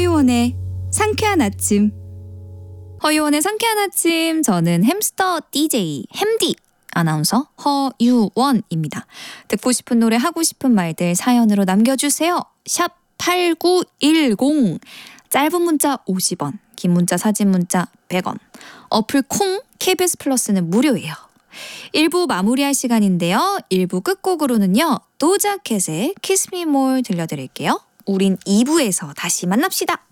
허유원의 상쾌한 아침. 허유원의 상쾌한 아침, 저는 햄스터 DJ 햄디 아나운서 허유원입니다. 듣고 싶은 노래, 하고 싶은 말들 사연으로 남겨주세요. 샵 8910, 짧은 문자 50원, 긴 문자 사진 문자 100원, 어플 콩 KBS 플러스는 무료예요. 1부 마무리할 시간인데요. 1부 끝곡으로는요, 도자켓의 Kiss Me More 들려드릴게요. 우린 2부에서 다시 만납시다.